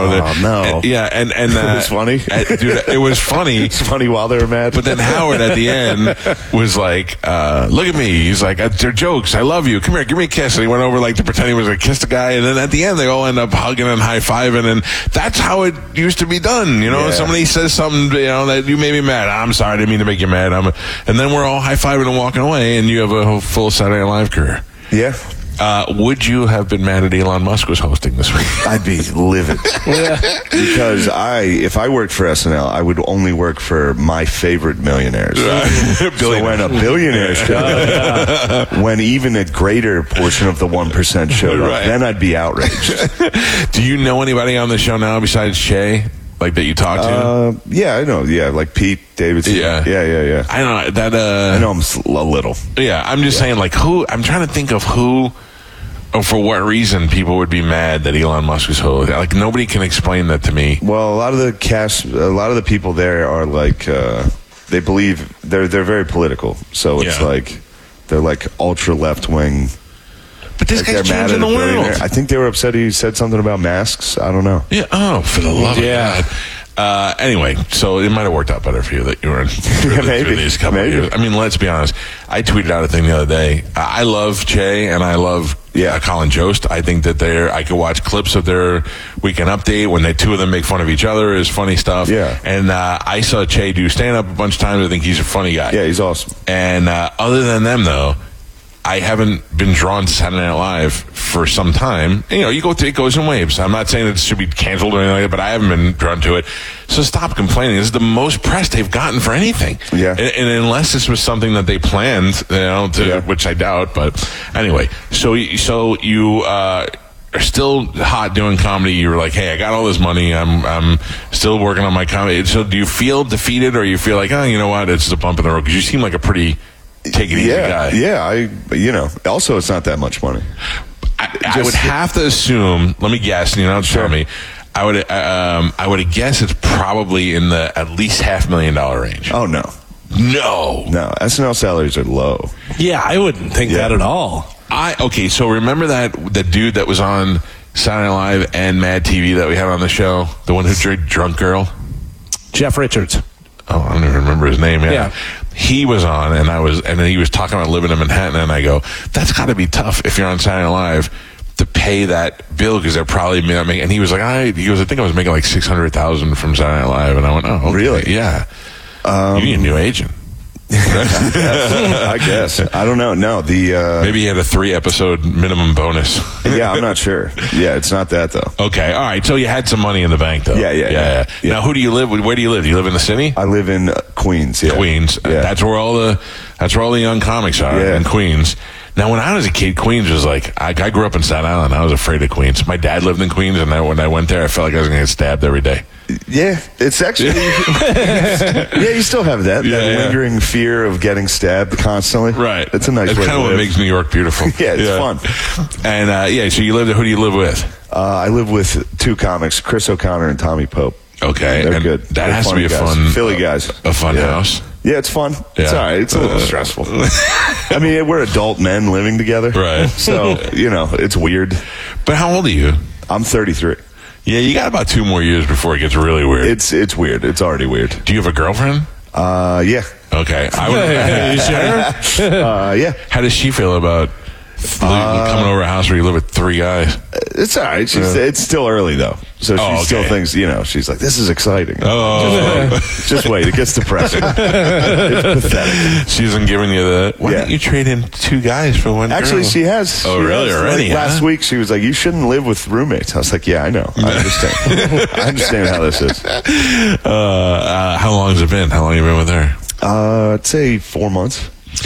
It was funny. Dude, it was funny. It's funny while they were mad. But then Howard at the end was like, "Look at me." He's like, "They're jokes. I love you. Come here, give me a kiss." And he went over like to pretend he was going to kiss the guy, and then at the end they all end up hugging and high fiving, and that's how it used to be done. Somebody says something, that you made me mad. I'm sorry, I didn't mean to make you mad. And then we're all high fiving and walking away, and you have a full Saturday Night Live career. Yeah. Would you have been mad that Elon Musk was hosting this week? I'd be livid. Because if I worked for SNL, I would only work for my favorite millionaires. So when a billionaire showed up, when even a greater portion of the 1% showed up, then I'd be outraged. Do you know anybody on the show now besides Shay? Like that you talk to? Yeah, I know. Yeah, like Pete Davidson. Yeah. I know that. I know him a little. Yeah, I'm just saying, like, who? I'm trying to think of who, or for what reason people would be mad that Elon Musk was hosting. Like, nobody can explain that to me. Well, a lot of the people there are like, they believe they're very political. So it's like they're like ultra left wing. But this guy's changing the world. I think they were upset he said something about masks. I don't know. Yeah. Oh, for the love of God. Anyway, so it might have worked out better for you that you were in through these couple of years. I mean, let's be honest. I tweeted out a thing the other day. I love Che and I love Colin Jost. I think that I could watch clips of their weekend update when the two of them make fun of each other is funny stuff. Yeah. And I saw Che do stand up a bunch of times. I think he's a funny guy. Yeah, he's awesome. And other than them, though, I haven't been drawn to Saturday Night Live for some time. You go through, it goes in waves. I'm not saying that it should be canceled or anything like that, but I haven't been drawn to it. So stop complaining. This is the most press they've gotten for anything. Yeah. And unless this was something that they planned, which I doubt. But anyway, so you are still hot doing comedy. You're like, hey, I got all this money. I'm still working on my comedy. So do you feel defeated, or you feel like, oh, you know what, it's just a bump in the road? Because you seem like a pretty take it easy guy. Yeah, also it's not that much money. I would have to assume, let me guess, and you don't tell me, I would guess it's probably in the at least $500,000 range. Oh, no. No, SNL salaries are low. Yeah, I wouldn't think that at all. Okay, so remember the dude that was on Saturday Night Live and Mad TV that we had on the show? The one who did Drunk Girl? Jeff Richards. Oh, I don't even remember his name. Yeah. He was on, and then he was talking about living in Manhattan, and I go, that's got to be tough if you're on Saturday Night Live to pay that bill, because they're probably not making. And he was like, I think I was making like $600,000 from Saturday Night Live, and I went, oh, okay. Really? Yeah. You need a new agent. I guess. I don't know. No, maybe he had a 3-episode minimum bonus. Yeah, I'm not sure. Yeah, it's not that though. Okay, all right. So you had some money in the bank though. Yeah. Now, who do you live with? Where do you live? Do you live in the city? I live in Queens. Yeah. Queens. Yeah. That's where all the young comics are in Queens. Now, when I was a kid, Queens was like, I grew up in Staten Island. I was afraid of Queens. My dad lived in Queens, and when I went there, I felt like I was going to get stabbed every day. Yeah, it's actually, you still have that lingering fear of getting stabbed constantly. Right. It's a nice way to live. It's kind of what makes New York beautiful. Yeah, it's fun. And, so you live, who do you live with? I live with two comics, Chris O'Connor and Tommy Pope. Okay. They're and good. That has to be a guys. fun Philly guys. A fun house. Yeah, it's fun. It's all right. It's a little stressful. I mean, we're adult men living together. Right. So, it's weird. But how old are you? I'm 33. Yeah, you got about 2 more years before it gets really weird. It's weird. It's already weird. Do you have a girlfriend? Yeah. Okay. You sure? Yeah. How does she feel about coming over a house where you live with 3 guys? It's all right. It's still early, though. So she still thinks, she's like, this is exciting. Just wait. It gets depressing. It's pathetic. She isn't giving you the, why don't you trade in 2 guys for one girl? Actually, she has. Oh, really? Already? Like, last week, she was like, you shouldn't live with roommates. I was like, yeah, I know. I understand. I understand how this is. How long has it been? How long have you been with her? I'd say 4 months.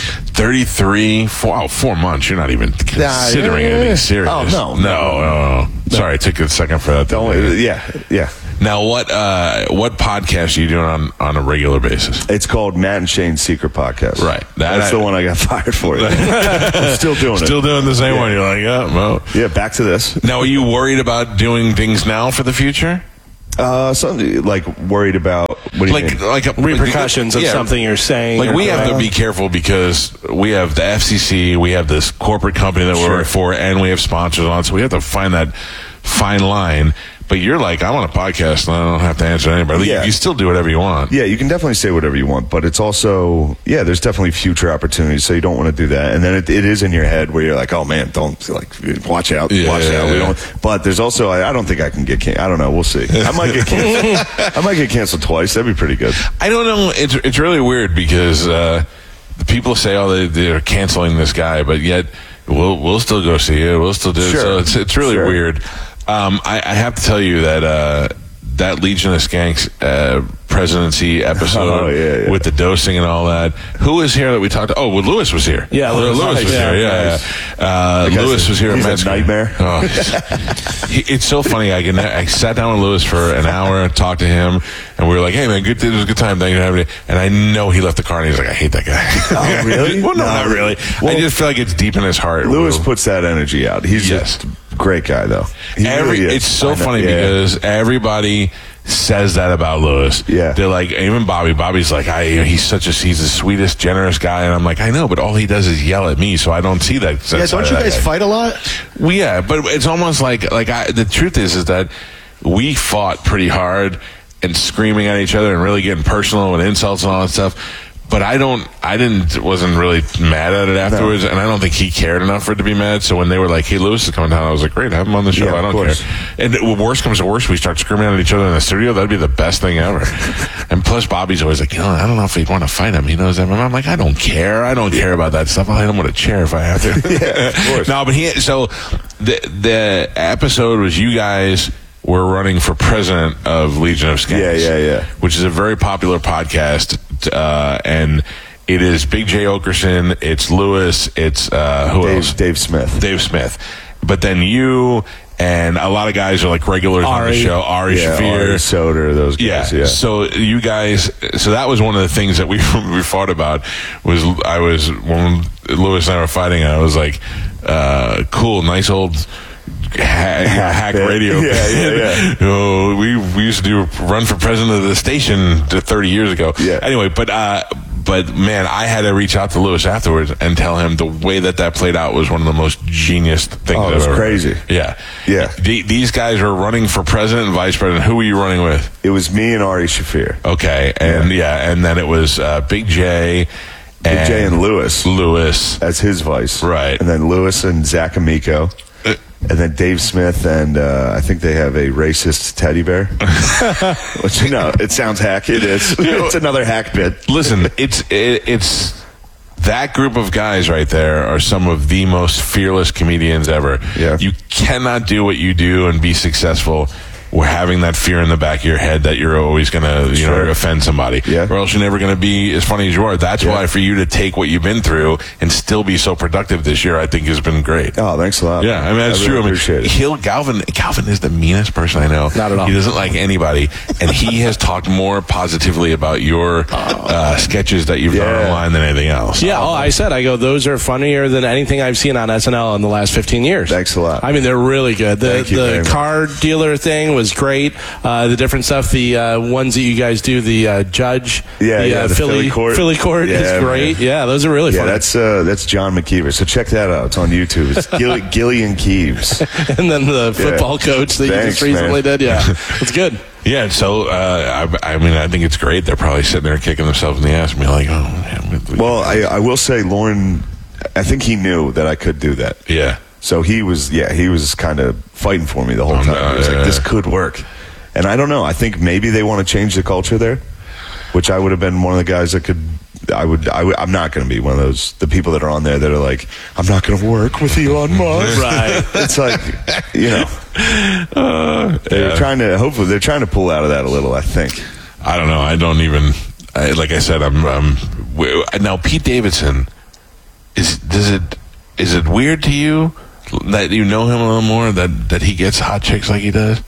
33, 4 months. You're not even considering anything serious. Oh, no. Sorry, I took a second for that. Yeah. Now, what podcast are you doing on a regular basis? It's called Matt and Shane's Secret Podcast. Right. That's the one I got fired for. I'm still doing it. Still doing the same one. You're like, well. Yeah, back to this. Now, are you worried about doing things now for the future? Something like worried about what do you mean? Like repercussions of something you're saying. Like we have to be careful because we have the FCC, we have this corporate company that we work for, and we have sponsors on. So we have to find that fine line. But you're like, I'm on a podcast and I don't have to answer anybody. You still do whatever you want. Yeah, you can definitely say whatever you want, but it's also, there's definitely future opportunities, so you don't want to do that. And then it is in your head where you're like, oh man, don't, watch out, watch out. We don't. But there's also, I don't think I can get canceled. I don't know, we'll see. I might get canceled. I might get canceled twice. That'd be pretty good. I don't know. It's really weird because the people say, they're canceling this guy, but yet we'll still go see it. We'll still do it. So it's really weird. I have to tell you that that Legion of Skanks presidency episode with the dosing and all that. Who was here that we talked to? Oh, well, Lewis was here. Yeah, Lewis was here. Yeah. Lewis was here at He's a nightmare. Oh, it's so funny. I sat down with Lewis for an hour and talked to him, and we were like, "Hey, man, it was a good time. Thank you for having me." And I know he left the car, and he's like, "I hate that guy." Oh, really? Well, no, not really. I just feel like it's deep in his heart. Lewis puts that energy out. He's just great guy, though. It's so funny because everybody says that about Lewis. Yeah. They're like, even Bobby. Bobby's like, he's the sweetest, generous guy. And I'm like, I know, but all he does is yell at me, so I don't see that. Yeah, don't you guys fight a lot? Well, yeah, but it's almost like the truth is that we fought pretty hard and screaming at each other and really getting personal with insults and all that stuff. But wasn't really mad at it afterwards, and I don't think he cared enough for it to be mad. So when they were like, "Hey, Lewis is coming down," I was like, "Great, have him on the show. I don't care." And when worst comes to worst, we start screaming at each other in the studio. That'd be the best thing ever. And plus, Bobby's always like, I don't know if he'd want to fight him. He knows that. I'm like, I don't care. I don't care about that stuff. I'll hit him with a chair if I have to. Yeah, of course. No, but the episode was you guys were running for president of Legion of Skanks. Yeah. Which is a very popular podcast. And it is Big J. Okerson, it's Lewis, it's who else? Dave Smith. But then you and a lot of guys are like regulars on the show. Ari Shaffir, Ari Soder, those guys. Yeah. So you guys, that was one of the things that we fought about. When Lewis and I were fighting, I was like, cool, nice old hack radio. Yeah. We used to run for president of the station 30 years ago. Yeah. Anyway, but man, I had to reach out to Lewis afterwards and tell him the way that played out was one of the most genius things I've ever. It was crazy. Yeah. These guys were running for president and vice president. Who were you running with? It was me and Ari Shaffir. Okay, and and then it was Big J. Big J and Lewis as his vice, right? And then Lewis and Zach Amico. And then Dave Smith, and I think they have a racist teddy bear. Which, it sounds hack. It is. It's another hack bit. Listen, it's that group of guys right there are some of the most fearless comedians ever. Yeah. You cannot do what you do and be successful or having that fear in the back of your head that you're always going to offend somebody, or else you're never going to be as funny as you are. That's why for you to take what you've been through and still be so productive this year, I think has been great. Oh, thanks a lot. Yeah, I mean, that's true. Appreciate it. Calvin is the meanest person I know. Not at all. He doesn't like anybody, and he has talked more positively about your sketches that you've done online than anything else. Yeah, I go, those are funnier than anything I've seen on SNL in the last 15 years. Thanks a lot. I mean, they're really good. The car dealer thing was great. The different stuff, the ones that you guys do, the judge, the Philly Court is great. Man. Yeah, those are really fun. That's John McKeever. So check that out. It's on YouTube. It's Gillian Keeves. And then the football coach that you just recently did. Yeah, it's good. Yeah, so I mean, I think it's great. They're probably sitting there kicking themselves in the ass and be like, "Oh, man." Well, I will say, Lauren, I think he knew that I could do that. Yeah. So he was kind of fighting for me the whole time. He was like, "This could work," and I don't know. I think maybe they want to change the culture there, which I would have been one of the guys that could. I'm not going to be one of the people that are on there that are like, I'm not going to work with Elon Musk. Right. It's like, they're trying to pull out of that a little, I think. I don't know. I don't even, like I said, now Pete Davidson, is it weird to you that you know him a little more, that he gets hot chicks like he does?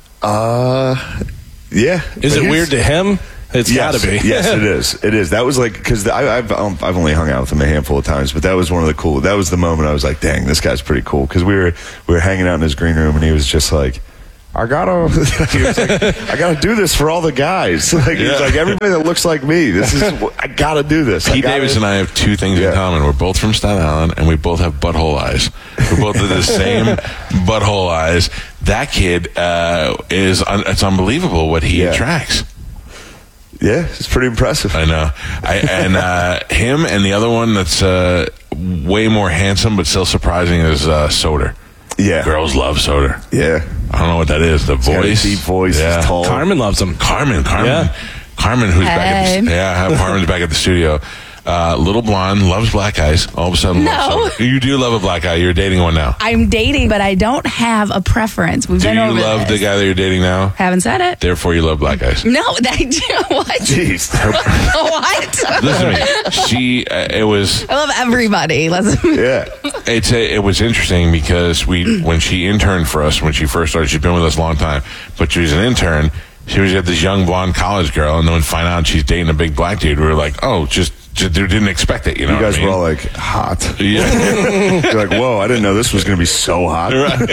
Yeah. Is it weird to him? It's got to be. Yes, it is. It is. That was like, because I've only hung out with him a handful of times, but that was one of the cool. That was the moment I was like, dang, this guy's pretty cool. Because we were hanging out in his green room, and he was just like, I gotta do this for all the guys. Like, he's like, everybody that looks like me, I gotta do this. Pete Davis and I have two things in common. We're both from Staten Island, and we both have butthole eyes. We're both have the same butthole eyes. That kid it's unbelievable what he attracts. Yeah, it's pretty impressive. I know. Him and the other one that's way more handsome but still surprising is Soder. Yeah. Girls love Soder. Yeah. I don't know what that is. The voice. Deep voice. Yeah. He's tall. Carmen loves him. Carmen. Yeah. Carmen, who's back at Carmen's back at the studio. Little blonde, loves black guys. All of a sudden, loves Soder. You do love a black guy. You're dating one now. I'm dating, but I don't have a preference. We've been over this. Do you love the guy that you're dating now? Haven't said it. Therefore, you love black guys. No, I do. What? Jeez. What? Listen to me. I love everybody. Yeah. It was interesting because when she interned for us, when she first started, she's been with us a long time, but she was an intern. She was this young blonde college girl, and then when we find out she's dating a big black dude, we were like, oh, just didn't expect it. You know, you guys what I mean? were all like hot. Yeah. You're like, whoa, I didn't know this was going to be so hot. Right.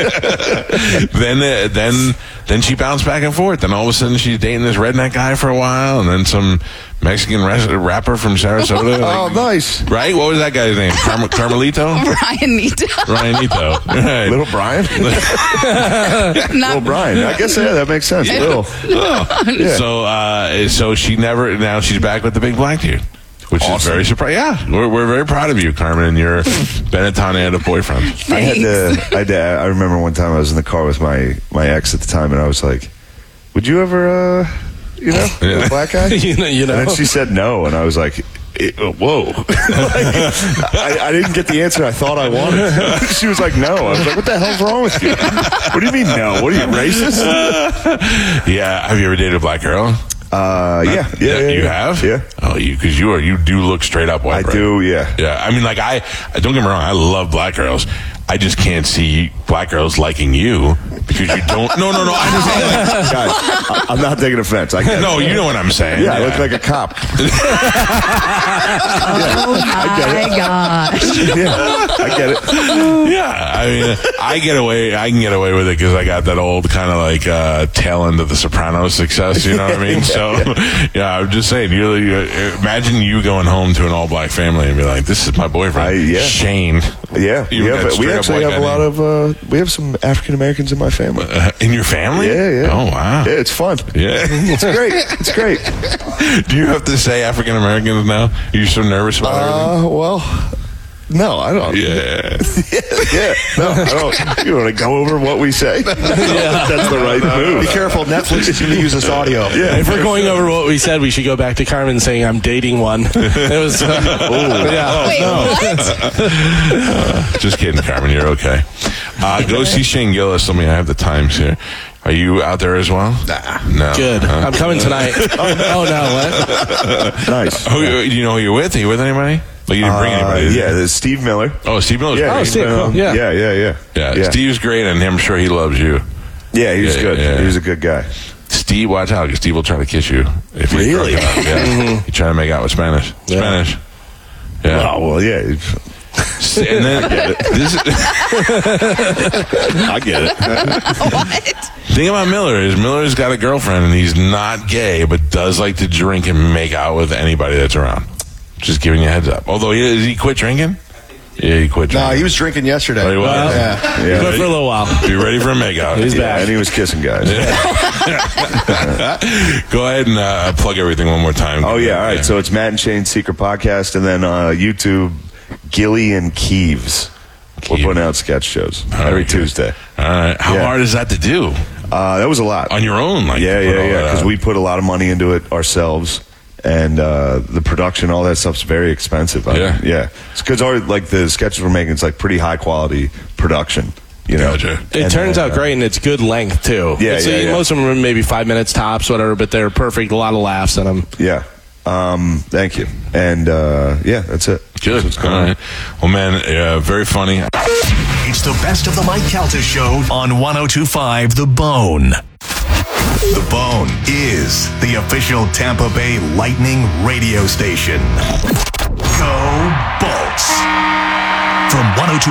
Then she bounced back and forth. Then all of a sudden she's dating this redneck guy for a while, and then some Mexican rapper from Sarasota. Oh, nice. Right? What was that guy's name? Carmelito? Ryan Nito. Right. Little Brian? Little Brian. I guess, that makes sense. Little. Yeah. So now she's back with the big black dude. Which is very surprising. Yeah, we're very proud of you, Carmen, and your Benetton and a boyfriend. I remember one time I was in the car with my ex at the time, and I was like, "Would you ever, a black guy?" you know. And then she said no, and I was like, "Whoa!" I didn't get the answer I thought I wanted. She was like, "No." I was like, "What the hell's wrong with you? What do you mean no? What are you, racist?" Yeah. Have you ever dated a black girl? Yeah. You have? Yeah. Oh, because you do look straight up white. I do, yeah. Yeah. I mean, like, I don't get me wrong, I love black girls. I just can't see black girls liking you because you don't. No. I understand. Guys, I'm not taking offense. I get no, it. you know what I'm saying. Yeah, I look like a cop. Oh my gosh. Yeah, I get it. Yeah, I mean, I can get away with it because I got that old kind of like tail end of the Sopranos success. You know what I mean? So, yeah, I'm just saying. You imagine you going home to an all black family and be like, "This is my boyfriend, Shane." Yeah, we actually have a lot of. We have some African Americans in my family. In your family? Yeah. Oh wow. Yeah, it's fun. Yeah, it's great. Do you have to say African Americans now? Are you so nervous about it? Well. No, I don't. Yeah. No, I don't. You want to go over what we say? That's the right move. Be careful. Netflix is going to use this audio. Yeah. If we're going over what we said, we should go back to Carmen saying, I'm dating one. It was. What? Just kidding, Carmen. You're okay. Go see Shane Gillis. I have the times here. Are you out there as well? No. Good. I'm coming tonight. Oh, no. What? Nice. Do you know who you're with? Are you with anybody? Like, you didn't bring anybody? Yeah, there's Steve Miller. Oh, Steve Miller's great. Oh, Steve, cool. Yeah, Steve's great, and I'm sure he loves you. Yeah, he's good. Yeah. He's a good guy. Steve, watch out, because Steve will try to kiss you. If he's really? Yeah. He's trying to make out with Spanish. Yeah. Yeah. Oh, well, yeah. And then I get it. What? Thing about Miller is Miller's got a girlfriend and he's not gay, but does like to drink and make out with anybody that's around. Just giving you a heads up. Although he quit drinking? Yeah, he quit drinking. No, he was drinking yesterday. Oh, he was? He quit for a little while. Be ready for a makeout. He's back. And he was kissing guys. Go ahead and plug everything one more time. Oh, yeah. All right. So it's Matt and Shane's Secret Podcast, and then YouTube, Gilly and Keeves. We're putting out sketch shows every Tuesday. All right. How hard is that to do? That was a lot. On your own? Yeah. Because we put a lot of money into it ourselves. And the production, all that stuff's very expensive. Yeah. It's because the sketches we're making, it's like pretty high quality production. You know, it turns out great, and it's good length too. Yeah. Most of them are maybe 5 minutes tops, whatever, but they're perfect. A lot of laughs in them. Yeah. Thank you. And that's it. Good. That's what's going on. Well, man, very funny. It's the best of the Mike Calta Show on 102.5 The Bone. The Bone is the official Tampa Bay Lightning radio station. Go Bolts! From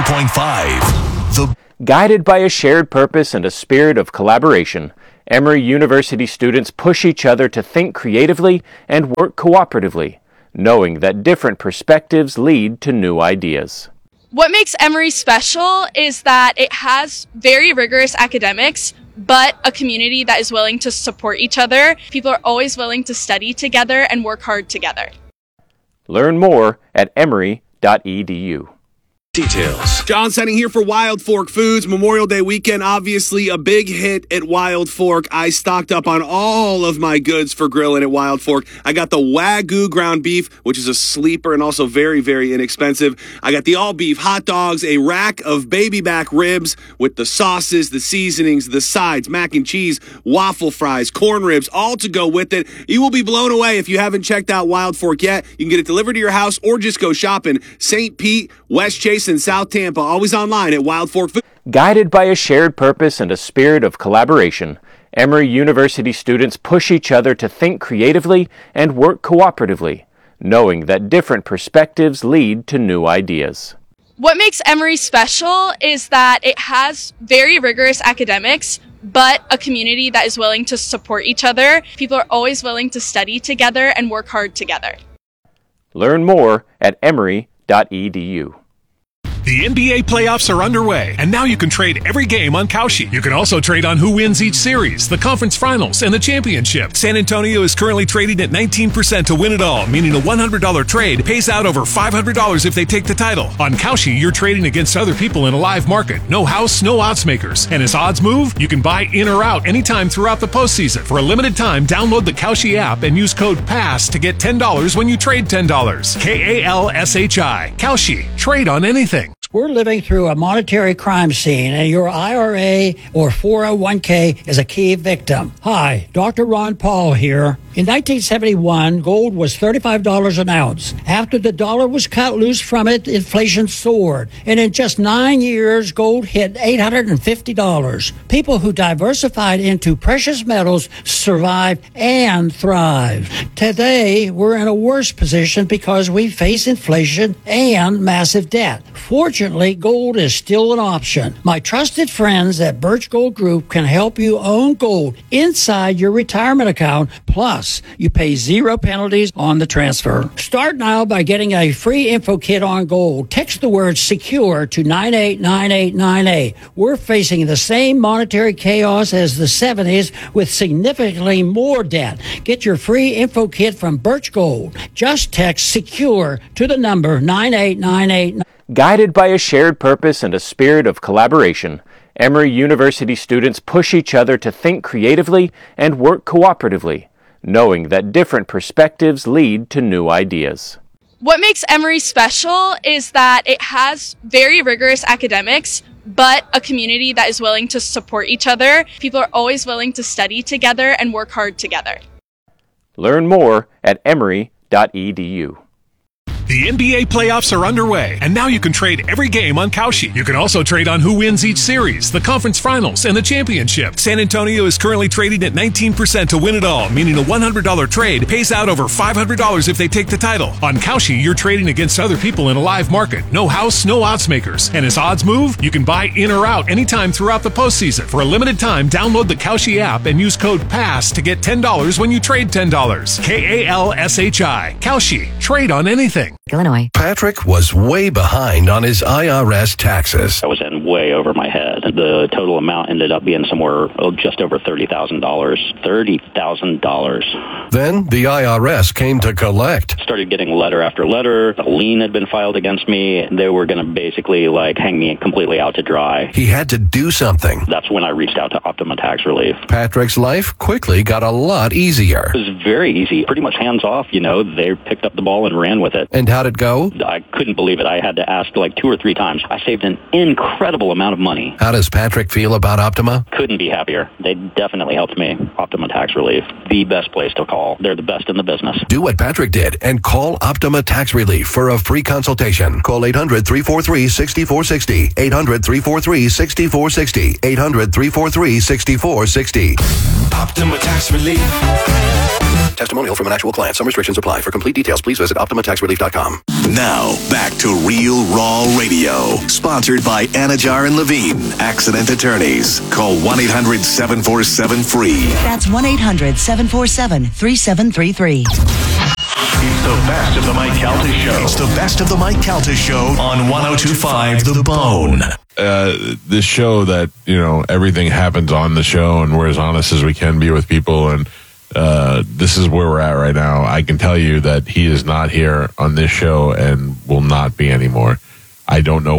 102.5 The. Guided by a shared purpose and a spirit of collaboration, Emory University students push each other to think creatively and work cooperatively, knowing that different perspectives lead to new ideas. What makes Emory special is that it has very rigorous academics, but a community that is willing to support each other. People are always willing to study together and work hard together. Learn more at emory.edu. Details. John Setting here for Wild Fork Foods. Memorial Day weekend, obviously a big hit at Wild Fork. I stocked up on all of my goods for grilling at Wild Fork. I got the Wagyu ground beef, which is a sleeper and also very, very inexpensive. I got the all beef hot dogs, a rack of baby back ribs with the sauces, the seasonings, the sides, mac and cheese, waffle fries, corn ribs, all to go with it. You will be blown away if you haven't checked out Wild Fork yet. You can get it delivered to your house or just go shopping. St. Pete, West Chase, and South Tampa, always online at Wild Fork Food. Guided by a shared purpose and a spirit of collaboration, Emory University students push each other to think creatively and work cooperatively, knowing that different perspectives lead to new ideas. What makes Emory special is that it has very rigorous academics, but a community that is willing to support each other. People are always willing to study together and work hard together. Learn more at emory.edu. The NBA playoffs are underway, and now you can trade every game on Kalshi. You can also trade on who wins each series, the conference finals, and the championship. San Antonio is currently trading at 19% to win it all, meaning a $100 trade pays out over $500 if they take the title. On Kalshi, you're trading against other people in a live market. No house, no odds makers. And as odds move, you can buy in or out anytime throughout the postseason. For a limited time, download the Kalshi app and use code PASS to get $10 when you trade $10. KALSHI. Kalshi. Trade on anything. We're living through a monetary crime scene, and your IRA or 401k is a key victim. Hi, Dr. Ron Paul here. In 1971, gold was $35 an ounce. After the dollar was cut loose from it, inflation soared. And in just 9 years, gold hit $850. People who diversified into precious metals survived and thrived. Today, we're in a worse position because we face inflation and massive debt. Fortunately, gold is still an option. My trusted friends at Birch Gold Group can help you own gold inside your retirement account. Plus, you pay 0 penalties on the transfer. Start now by getting a free info kit on gold. Text the word SECURE to 989898. We're facing the same monetary chaos as the 70s with significantly more debt. Get your free info kit from Birch Gold. Just text SECURE to the number 989898. Guided by a shared purpose and a spirit of collaboration, Emory University students push each other to think creatively and work cooperatively, knowing that different perspectives lead to new ideas. What makes Emory special is that it has very rigorous academics, but a community that is willing to support each other. People are always willing to study together and work hard together. Learn more at emory.edu. The The NBA playoffs are underway, and now you can trade every game on Kalshi. You can also trade on who wins each series, the conference finals, and the championship. San Antonio is currently trading at 19% to win it all, meaning a $100 trade pays out over $500 if they take the title. On Kalshi, you're trading against other people in a live market. No house, no odds makers. And as odds move, you can buy in or out anytime throughout the postseason. For a limited time, download the Kalshi app and use code PASS to get $10 when you trade $10. KALSHI. Kalshi. Trade on anything. Illinois. Patrick was way behind on his IRS taxes. I was in way over my head. The total amount ended up being somewhere just over $30,000. $30,000. Then the IRS came to collect. Started getting letter after letter. A lien had been filed against me. They were going to basically hang me completely out to dry. He had to do something. That's when I reached out to Optima Tax Relief. Patrick's life quickly got a lot easier. It was very easy. Pretty much hands off, They picked up the ball and ran with it. And how'd it go? I couldn't believe it. I had to ask 2 or 3 times. I saved an incredible amount of money. How does Patrick feel about Optima? Couldn't be happier. They definitely helped me. Optima Tax Relief. The best place to call. They're the best in the business. Do what Patrick did and call Optima Tax Relief for a free consultation. Call 800-343-6460. 800-343-6460. 800-343-6460. Optima Tax Relief. Testimonial from an actual client. Some restrictions apply. For complete details, please visit OptimaTaxRelief.com. Now, back to Real Raw Radio. Sponsored by Anajar and Levine, Accident Attorneys. Call 1-800-747-FREE. That's 1-800-747-3733. It's the best of the Mike Calta Show. It's the best of the Mike Calta Show on 102.5 The Bone. This show that, everything happens on the show and we're as honest as we can be with people. And this is where we're at right now. I can tell you that he is not here on this show and will not be anymore. I don't know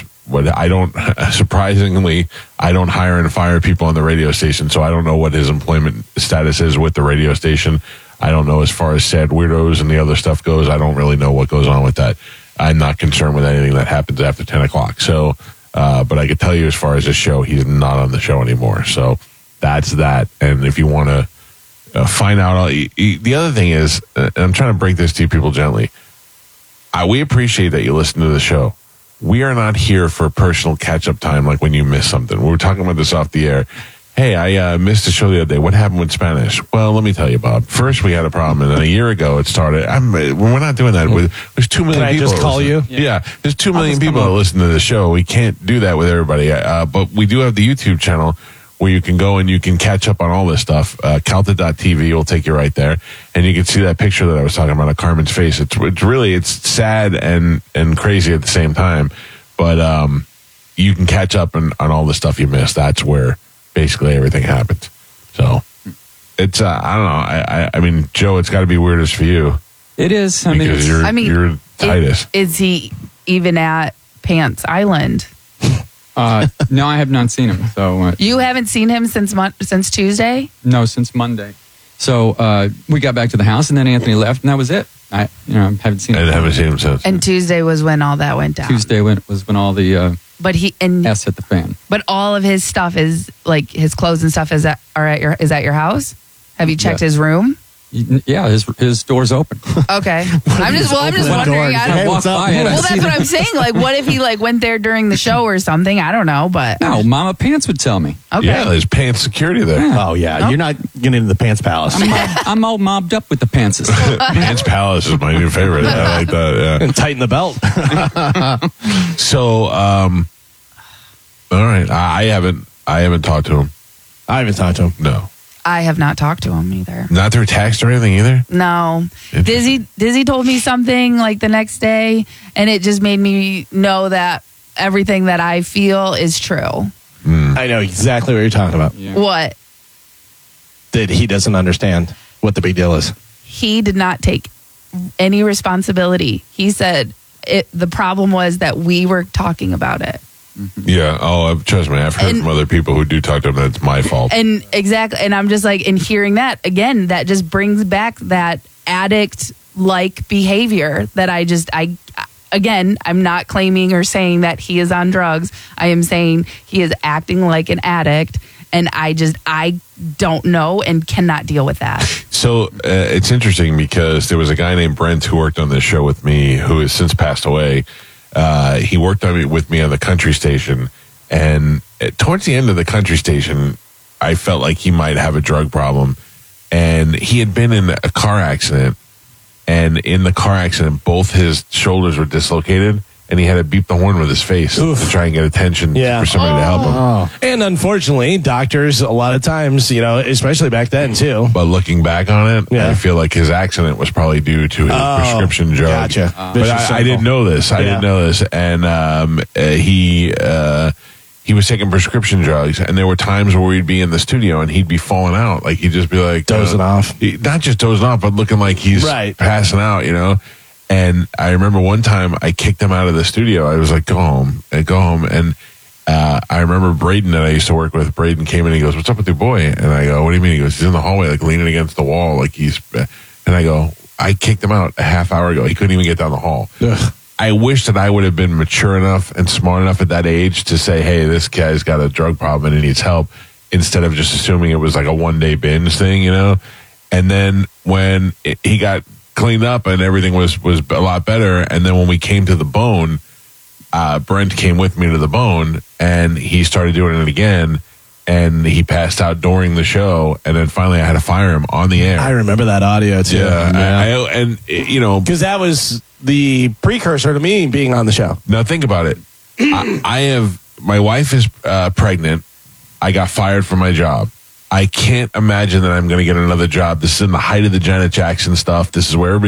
surprisingly, I don't hire and fire people on the radio station. So I don't know what his employment status is with the radio station. I don't know as far as Sad Weirdos and the other stuff goes. I don't really know what goes on with that. I'm not concerned with anything that happens after 10 o'clock. So, but I can tell you as far as this show, he's not on the show anymore. So that's that. And if you want to find out, the other thing is, and I'm trying to break this to you people gently, we appreciate that you listen to the show. We are not here for personal catch-up time like when you miss something. We were talking about this off the air. Hey, I missed the show the other day. What happened with Spanish? Well, let me tell you, Bob. First, we had a problem, and then a year ago it started. We're not doing that. There's 2 million people. Can I just call you? Yeah, there's 2 million people that listen to the show. We can't do that with everybody. But we do have the YouTube channel where you can go and you can catch up on all this stuff. Calta.tv will take you right there. And you can see that picture that I was talking about of Carmen's face. It's sad and crazy at the same time. But you can catch up on all the stuff you missed. That's where basically everything happens. So it's I don't know. I mean, Joe, it's got to be weirdest for you. It is. You're Titus. Is he even at Pants Island? No, I have not seen him. So you haven't seen him since Tuesday? No, since Monday. So we got back to the house, and then Anthony left, and that was it. I haven't seen him. I haven't seen him since. And Tuesday was when all that went down. Tuesday was when all the S hit the fan. But all of his stuff is his clothes and stuff is at your house. Have you checked his room? Yeah, his door's open. Okay, I'm just wondering. That's what I'm saying. What if he went there during the show or something? I don't know, but no, Mama Pants would tell me. Okay. Yeah, there's pants security there. Yeah. Oh yeah, You're not getting into the Pants Palace. I'm all mobbed up with the pantses. Pants Palace is my new favorite. I like that. Yeah. Tighten the belt. So, all right. I haven't talked to him. I haven't talked to him. No. I have not talked to him either. Not through text or anything either? No. Dizzy told me something the next day, and it just made me know that everything that I feel is true. I know exactly what you're talking about. Yeah. What? That he doesn't understand what the big deal is. He did not take any responsibility. He said the problem was that we were talking about it. Yeah. Oh, trust me. I've heard from other people who do talk to him that it's my fault. And exactly. And I'm just and hearing that again, that just brings back that addict-like behavior that I'm not claiming or saying that he is on drugs. I am saying he is acting like an addict. And I don't know and cannot deal with that. So it's interesting because there was a guy named Brent who worked on this show with me who has since passed away. He worked with me on the country station. And towards the end of the country station, I felt like he might have a drug problem. And he had been in a car accident. And in the car accident, both his shoulders were dislocated. And he had to beep the horn with his face to try and get attention for somebody to help him. And unfortunately, doctors, a lot of times, especially back then, too. But looking back on it, I feel like his accident was probably due to his prescription drug. Gotcha. But I didn't know this. I didn't know this. And he was taking prescription drugs, and there were times where we'd be in the studio and he'd be falling out. Like, he'd just be like... dozing off. Not just dozing off, but looking like he's passing out, And I remember one time I kicked him out of the studio. I was like, go home. And I remember Braden that I used to work with. Braden came in and he goes, what's up with your boy? And I go, what do you mean? He goes, he's in the hallway, like leaning against the wall. Like he's... And I go, I kicked him out a half hour ago. He couldn't even get down the hall. Ugh. I wish that I would have been mature enough and smart enough at that age to say, hey, this guy's got a drug problem and he needs help, instead of just assuming it was like a one-day binge thing, And then when he got cleaned up and everything was a lot better, and then when we came to the Bone, Brent came with me to the Bone, and he started doing it again, and he passed out during the show, and then finally I had to fire him on the air. I remember that audio, too. Yeah. Because that was the precursor to me being on the show. Now, think about it. My wife is pregnant. I got fired from my job. I can't imagine that I'm going to get another job. This is in the height of the Janet Jackson stuff. This is where everybody